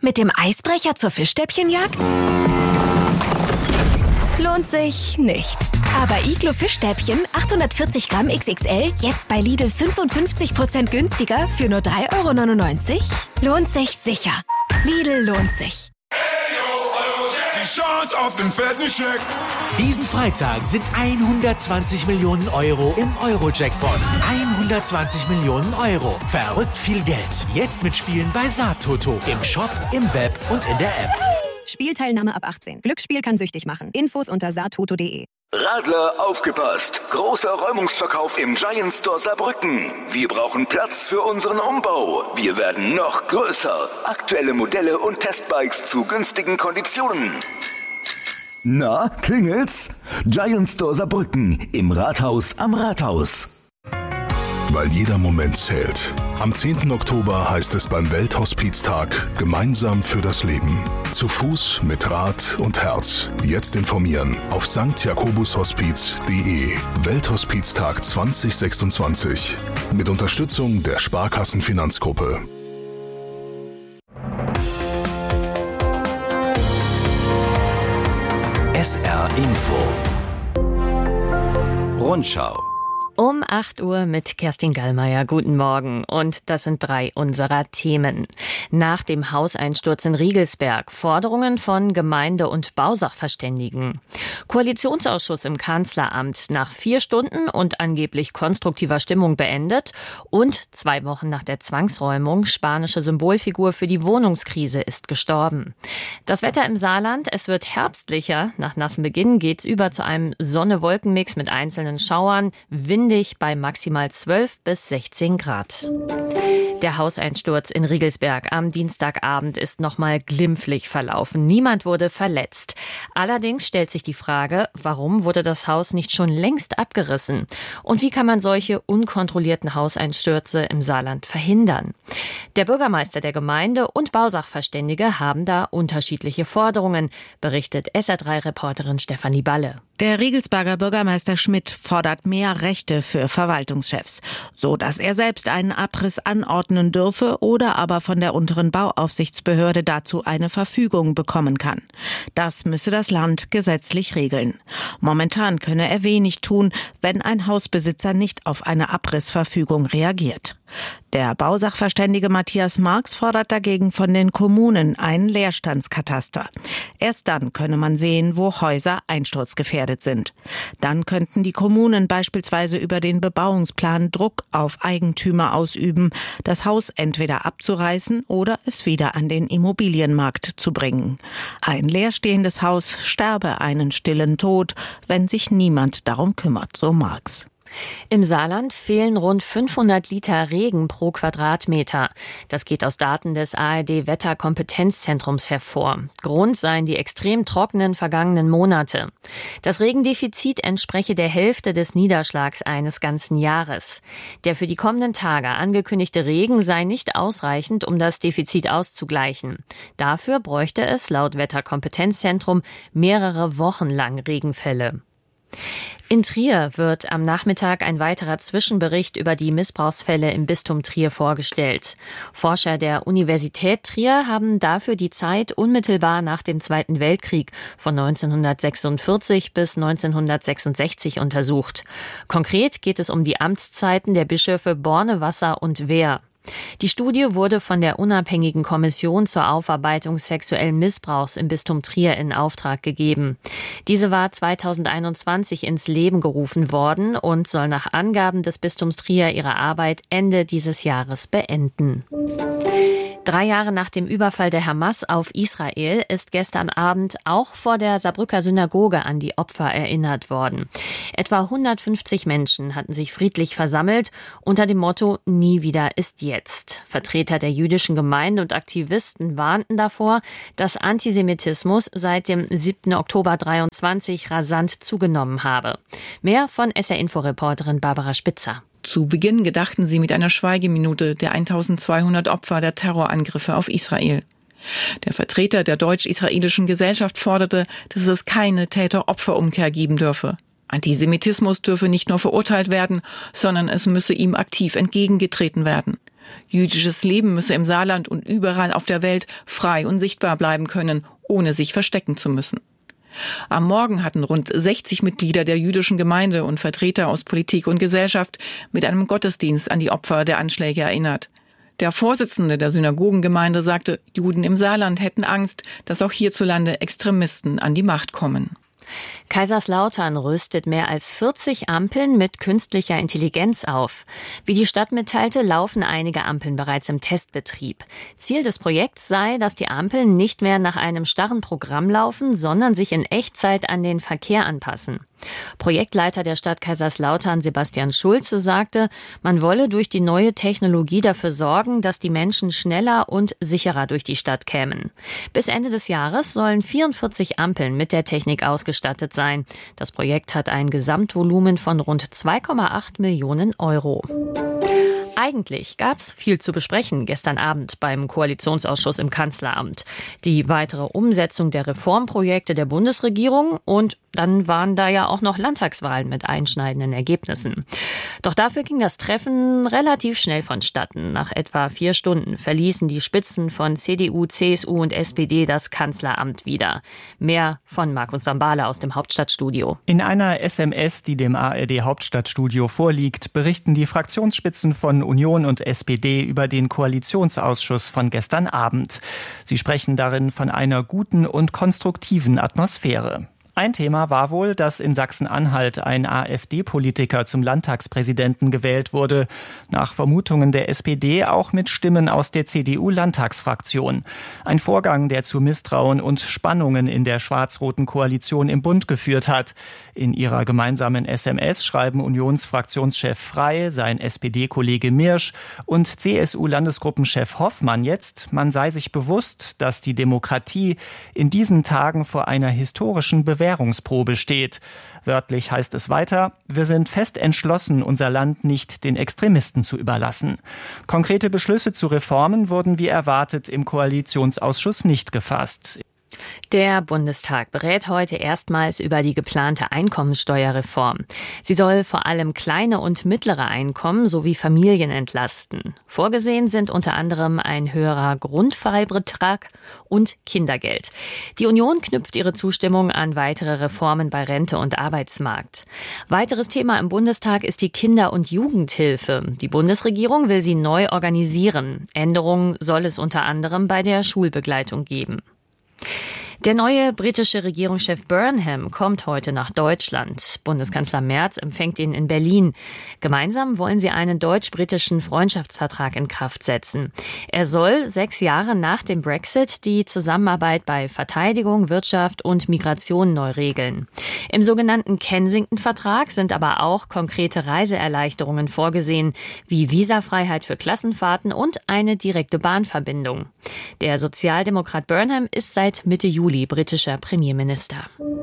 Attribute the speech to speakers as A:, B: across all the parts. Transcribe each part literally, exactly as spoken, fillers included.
A: Mit dem Eisbrecher zur Fischstäbchenjagd? Lohnt sich nicht. Aber Iglo Fischstäbchen achthundertvierzig Gramm X X L jetzt bei Lidl fünfundfünfzig Prozent günstiger für nur drei Euro neunundneunzig? Lohnt sich sicher. Lidl lohnt sich.
B: Die Chance auf den fetten Scheck.
C: Diesen Freitag sind hundertzwanzig Millionen Euro im Euro-Jackpot. hundertzwanzig Millionen Euro. Verrückt viel Geld. Jetzt mitspielen bei Saattoto. Im Shop, im Web und in der App.
D: Spielteilnahme ab achtzehn. Glücksspiel kann süchtig machen. Infos unter saattoto punkt de.
E: Radler, aufgepasst! Großer Räumungsverkauf im Giant Store Saarbrücken. Wir brauchen Platz für unseren Umbau. Wir werden noch größer. Aktuelle Modelle und Testbikes zu günstigen Konditionen.
F: Na, klingelt's? Giant Store Saarbrücken im Rathaus am Rathaus.
G: Weil jeder Moment zählt. Am zehnten Oktober heißt es beim Welthospiztag Gemeinsam für das Leben. Zu Fuß, mit Rad und Herz. Jetzt informieren auf sankt jakobus hospiz punkt de. Welthospiztag zwanzig sechsundzwanzig. Mit Unterstützung der Sparkassen-Finanzgruppe.
H: S R Info. Rundschau.
I: Um acht Uhr mit Kerstin Gallmeier. Guten Morgen. Und das sind drei unserer Themen. Nach dem Hauseinsturz in Riegelsberg. Forderungen von Gemeinde- und Bausachverständigen. Koalitionsausschuss im Kanzleramt nach vier Stunden und angeblich konstruktiver Stimmung beendet. Und zwei Wochen nach der Zwangsräumung. Spanische Symbolfigur für die Wohnungskrise ist gestorben. Das Wetter im Saarland. Es wird herbstlicher. Nach nassem Beginn geht's über zu einem Sonne-Wolken-Mix mit einzelnen Schauern. Wind bei maximal zwölf bis sechzehn Grad. Der Hauseinsturz in Riegelsberg am Dienstagabend ist nochmal glimpflich verlaufen. Niemand wurde verletzt. Allerdings stellt sich die Frage, warum wurde das Haus nicht schon längst abgerissen? Und wie kann man solche unkontrollierten Hauseinstürze im Saarland verhindern? Der Bürgermeister der Gemeinde und Bausachverständige haben da unterschiedliche Forderungen, berichtet S R drei Reporterin Stefanie Balle.
J: Der Riegelsberger Bürgermeister Schmidt fordert mehr Rechte für Verwaltungschefs, so dass er selbst einen Abriss anordnen dürfe oder aber von der unteren Bauaufsichtsbehörde dazu eine Verfügung bekommen kann. Das müsse das Land gesetzlich regeln. Momentan könne er wenig tun, wenn ein Hausbesitzer nicht auf eine Abrissverfügung reagiert. Der Bausachverständige Matthias Marx fordert dagegen von den Kommunen einen Leerstandskataster. Erst dann könne man sehen, wo Häuser einsturzgefährdet sind. Dann könnten die Kommunen beispielsweise über den Bebauungsplan Druck auf Eigentümer ausüben, das Haus entweder abzureißen oder es wieder an den Immobilienmarkt zu bringen. Ein leerstehendes Haus sterbe einen stillen Tod, wenn sich niemand darum kümmert, so Marx.
I: Im Saarland fehlen rund fünfhundert Liter Regen pro Quadratmeter. Das geht aus Daten des A R D-Wetterkompetenzzentrums hervor. Grund seien die extrem trockenen vergangenen Monate. Das Regendefizit entspreche der Hälfte des Niederschlags eines ganzen Jahres. Der für die kommenden Tage angekündigte Regen sei nicht ausreichend, um das Defizit auszugleichen. Dafür bräuchte es laut Wetterkompetenzzentrum mehrere Wochen lang Regenfälle. In Trier wird am Nachmittag ein weiterer Zwischenbericht über die Missbrauchsfälle im Bistum Trier vorgestellt. Forscher der Universität Trier haben dafür die Zeit unmittelbar nach dem Zweiten Weltkrieg von neunzehnhundertsechsundvierzig bis neunzehnhundertsechsundsechzig untersucht. Konkret geht es um die Amtszeiten der Bischöfe Bornewasser und Wehr. Die Studie wurde von der unabhängigen Kommission zur Aufarbeitung sexuellen Missbrauchs im Bistum Trier in Auftrag gegeben. Diese war zweitausendeinundzwanzig ins Leben gerufen worden und soll nach Angaben des Bistums Trier ihre Arbeit Ende dieses Jahres beenden. Drei Jahre nach dem Überfall der Hamas auf Israel ist gestern Abend auch vor der Saarbrücker Synagoge an die Opfer erinnert worden. Etwa hundertfünfzig Menschen hatten sich friedlich versammelt unter dem Motto „Nie wieder ist jetzt". Vertreter der jüdischen Gemeinde und Aktivisten warnten davor, dass Antisemitismus seit dem siebten Oktober dreiundzwanzig rasant zugenommen habe. Mehr von S R-Info-Reporterin Barbara Spitzer.
K: Zu Beginn gedachten sie mit einer Schweigeminute der eintausendzweihundert Opfer der Terrorangriffe auf Israel. Der Vertreter der deutsch-israelischen Gesellschaft forderte, dass es keine Täter-Opfer-Umkehr geben dürfe. Antisemitismus dürfe nicht nur verurteilt werden, sondern es müsse ihm aktiv entgegengetreten werden. Jüdisches Leben müsse im Saarland und überall auf der Welt frei und sichtbar bleiben können, ohne sich verstecken zu müssen. Am Morgen hatten rund sechzig Mitglieder der jüdischen Gemeinde und Vertreter aus Politik und Gesellschaft mit einem Gottesdienst an die Opfer der Anschläge erinnert. Der Vorsitzende der Synagogengemeinde sagte, Juden im Saarland hätten Angst, dass auch hierzulande Extremisten an die Macht kommen.
I: Kaiserslautern rüstet mehr als vierzig Ampeln mit künstlicher Intelligenz auf. Wie die Stadt mitteilte, laufen einige Ampeln bereits im Testbetrieb. Ziel des Projekts sei, dass die Ampeln nicht mehr nach einem starren Programm laufen, sondern sich in Echtzeit an den Verkehr anpassen. Projektleiter der Stadt Kaiserslautern, Sebastian Schulze, sagte, man wolle durch die neue Technologie dafür sorgen, dass die Menschen schneller und sicherer durch die Stadt kämen. Bis Ende des Jahres sollen vierundvierzig Ampeln mit der Technik ausgestattet sein. Das Projekt hat ein Gesamtvolumen von rund zwei Komma acht Millionen Euro. Eigentlich gab es viel zu besprechen gestern Abend beim Koalitionsausschuss im Kanzleramt. Die weitere Umsetzung der Reformprojekte der Bundesregierung und dann waren da ja auch noch Landtagswahlen mit einschneidenden Ergebnissen. Doch dafür ging das Treffen relativ schnell vonstatten. Nach etwa vier Stunden verließen die Spitzen von C D U, C S U und S P D das Kanzleramt wieder. Mehr von Markus Sambale aus dem Hauptstadtstudio.
L: In einer S M S, die dem A R D Hauptstadtstudio vorliegt, berichten die Fraktionsspitzen von Union und S P D über den Koalitionsausschuss von gestern Abend. Sie sprechen darin von einer guten und konstruktiven Atmosphäre. Ein Thema war wohl, dass in Sachsen-Anhalt ein AfD-Politiker zum Landtagspräsidenten gewählt wurde. Nach Vermutungen der S P D auch mit Stimmen aus der C D U-Landtagsfraktion. Ein Vorgang, der zu Misstrauen und Spannungen in der schwarz-roten Koalition im Bund geführt hat. In ihrer gemeinsamen S M S schreiben Unionsfraktionschef Frey, sein S P D-Kollege Mirsch und C S U-Landesgruppenchef Hoffmann jetzt, man sei sich bewusst, dass die Demokratie in diesen Tagen vor einer historischen Bewährungsprobe steht. Wörtlich heißt es weiter, wir sind fest entschlossen, unser Land nicht den Extremisten zu überlassen. Konkrete Beschlüsse zu Reformen wurden wie erwartet im Koalitionsausschuss nicht gefasst.
I: Der Bundestag berät heute erstmals über die geplante Einkommensteuerreform. Sie soll vor allem kleine und mittlere Einkommen sowie Familien entlasten. Vorgesehen sind unter anderem ein höherer Grundfreibetrag und Kindergeld. Die Union knüpft ihre Zustimmung an weitere Reformen bei Rente und Arbeitsmarkt. Weiteres Thema im Bundestag ist die Kinder- und Jugendhilfe. Die Bundesregierung will sie neu organisieren. Änderungen soll es unter anderem bei der Schulbegleitung geben. Der neue britische Regierungschef Burnham kommt heute nach Deutschland. Bundeskanzler Merz empfängt ihn in Berlin. Gemeinsam wollen sie einen deutsch-britischen Freundschaftsvertrag in Kraft setzen. Er soll sechs Jahre nach dem Brexit die Zusammenarbeit bei Verteidigung, Wirtschaft und Migration neu regeln. Im sogenannten Kensington-Vertrag sind aber auch konkrete Reiseerleichterungen vorgesehen, wie Visafreiheit für Klassenfahrten und eine direkte Bahnverbindung. Der Sozialdemokrat Burnham ist seit Mitte Juli britischer Premierminister.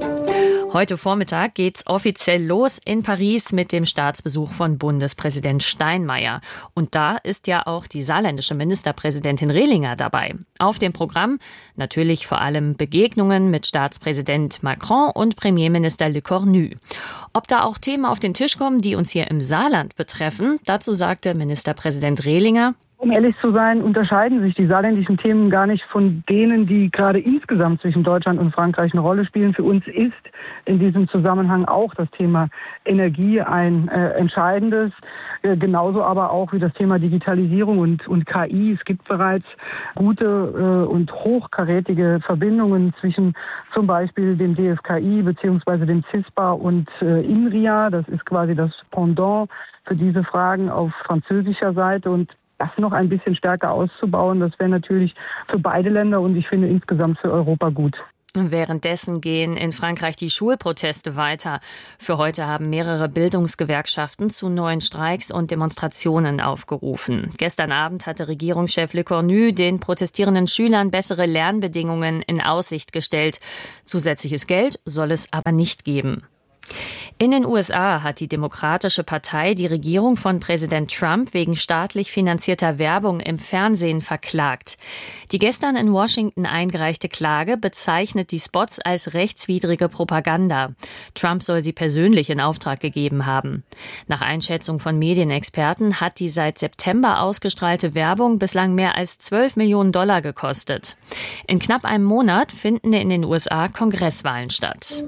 I: Heute Vormittag geht's offiziell los in Paris mit dem Staatsbesuch von Bundespräsident Steinmeier. Und da ist ja auch die saarländische Ministerpräsidentin Rehlinger dabei. Auf dem Programm natürlich vor allem Begegnungen mit Staatspräsident Macron und Premierminister Le Cornu. Ob da auch Themen auf den Tisch kommen, die uns hier im Saarland betreffen, dazu sagte Ministerpräsident Rehlinger:
M: Um ehrlich zu sein, unterscheiden sich die saarländischen Themen gar nicht von denen, die gerade insgesamt zwischen Deutschland und Frankreich eine Rolle spielen. Für uns ist in diesem Zusammenhang auch das Thema Energie ein äh, entscheidendes, äh, genauso aber auch wie das Thema Digitalisierung und, und K I. Es gibt bereits gute äh, und hochkarätige Verbindungen zwischen zum Beispiel dem D F K I bzw. dem CISPA und äh, INRIA. Das ist quasi das Pendant für diese Fragen auf französischer Seite, und das noch ein bisschen stärker auszubauen, das wäre natürlich für beide Länder und ich finde insgesamt für Europa gut.
I: Währenddessen gehen in Frankreich die Schulproteste weiter. Für heute haben mehrere Bildungsgewerkschaften zu neuen Streiks und Demonstrationen aufgerufen. Gestern Abend hatte Regierungschef Le Cornu den protestierenden Schülern bessere Lernbedingungen in Aussicht gestellt. Zusätzliches Geld soll es aber nicht geben. In den U S A hat die Demokratische Partei die Regierung von Präsident Trump wegen staatlich finanzierter Werbung im Fernsehen verklagt. Die gestern in Washington eingereichte Klage bezeichnet die Spots als rechtswidrige Propaganda. Trump soll sie persönlich in Auftrag gegeben haben. Nach Einschätzung von Medienexperten hat die seit September ausgestrahlte Werbung bislang mehr als zwölf Millionen Dollar gekostet. In knapp einem Monat finden in den U S A Kongresswahlen statt.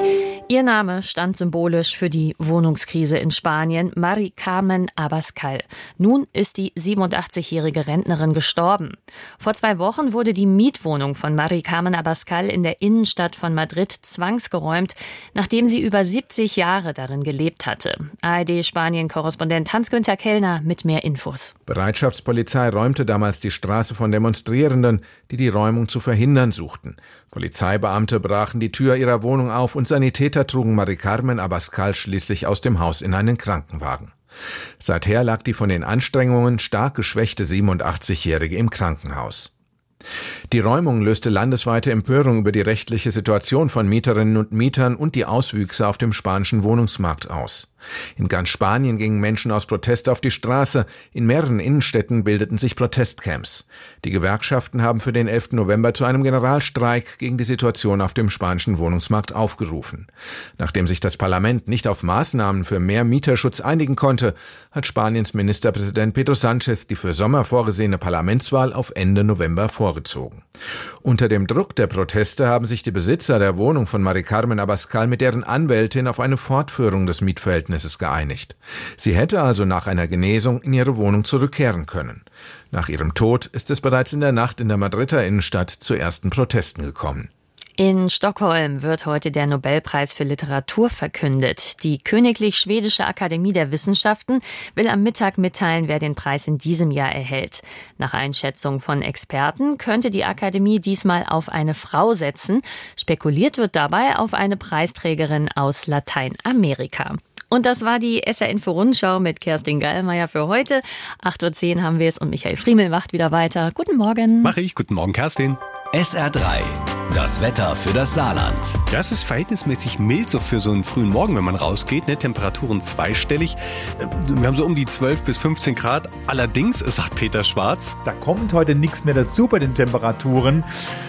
I: Ihr Name stand symbolisch für die Wohnungskrise in Spanien, Mari Carmen Abascal. Nun ist die siebenundachtzigjährige Rentnerin gestorben. Vor zwei Wochen wurde die Mietwohnung von Mari Carmen Abascal in der Innenstadt von Madrid zwangsgeräumt, nachdem sie über siebzig Jahre darin gelebt hatte. A R D-Spanien-Korrespondent Hans-Günther Kellner mit mehr Infos.
N: Bereitschaftspolizei räumte damals die Straße von Demonstrierenden, die die Räumung zu verhindern suchten. Polizeibeamte brachen die Tür ihrer Wohnung auf und Sanitäter trugen Mari Carmen Abascal schließlich aus dem Haus in einen Krankenwagen. Seither lag die von den Anstrengungen stark geschwächte siebenundachtzigjährige im Krankenhaus. Die Räumung löste landesweite Empörung über die rechtliche Situation von Mieterinnen und Mietern und die Auswüchse auf dem spanischen Wohnungsmarkt aus. In ganz Spanien gingen Menschen aus Protest auf die Straße. In mehreren Innenstädten bildeten sich Protestcamps. Die Gewerkschaften haben für den elften November zu einem Generalstreik gegen die Situation auf dem spanischen Wohnungsmarkt aufgerufen. Nachdem sich das Parlament nicht auf Maßnahmen für mehr Mieterschutz einigen konnte, hat Spaniens Ministerpräsident Pedro Sánchez die für Sommer vorgesehene Parlamentswahl auf Ende November vorgezogen. Unter dem Druck der Proteste haben sich die Besitzer der Wohnung von Mari Carmen Abascal mit deren Anwältin auf eine Fortführung des Mietverhältnisses geeinigt. Sie hätte also nach einer Genesung in ihre Wohnung zurückkehren können. Nach ihrem Tod ist es bereits in der Nacht in der Madrider Innenstadt zu ersten Protesten gekommen.
I: In Stockholm wird heute der Nobelpreis für Literatur verkündet. Die Königlich Schwedische Akademie der Wissenschaften will am Mittag mitteilen, wer den Preis in diesem Jahr erhält. Nach Einschätzung von Experten könnte die Akademie diesmal auf eine Frau setzen. Spekuliert wird dabei auf eine Preisträgerin aus Lateinamerika. Und das war die S R-Info-Rundschau mit Kerstin Gallmeier für heute. acht Uhr zehn haben wir es und Michael Friemel macht wieder weiter. Guten Morgen.
O: Mach ich. Guten Morgen, Kerstin.
H: S R drei, das Wetter für das Saarland.
O: Ja, es ist verhältnismäßig mild, so für so einen frühen Morgen, wenn man rausgeht. Ne? Temperaturen zweistellig. Wir haben so um die zwölf bis fünfzehn Grad. Allerdings, sagt Peter Schwarz,
P: da kommt heute nichts mehr dazu bei den Temperaturen.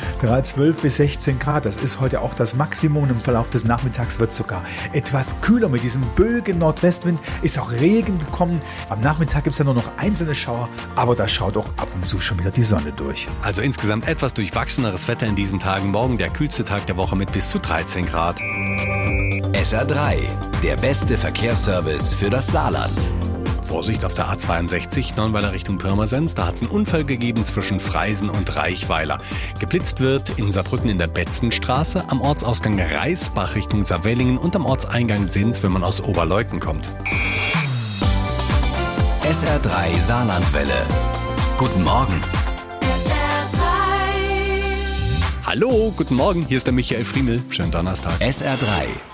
P: zwölf bis sechzehn Grad, das ist heute auch das Maximum. Im Verlauf des Nachmittags wird es sogar etwas kühler. Mit diesem böigen Nordwestwind ist auch Regen gekommen. Am Nachmittag gibt es ja nur noch einzelne Schauer, aber da schaut auch ab und zu schon wieder die Sonne durch.
O: Also insgesamt etwas durchwachseneres Wetter in diesen Tagen. Morgen der kühlste Tag der Woche mit bis zu dreizehn Grad.
H: S R drei, der beste Verkehrsservice für das Saarland.
O: Vorsicht auf der A zweiundsechzig, Nonnweiler Richtung Pirmasens. Da hat es einen Unfall gegeben zwischen Freisen und Reichweiler. Geblitzt wird in Saarbrücken in der Betzenstraße, am Ortsausgang Reisbach Richtung Saarwellingen und am Ortseingang Sins, wenn man aus Oberleuten kommt.
H: S R drei Saarlandwelle. Guten Morgen.
B: S R drei.
O: Hallo, guten Morgen. Hier ist der Michael Friemel. Schönen Donnerstag.
H: S R drei.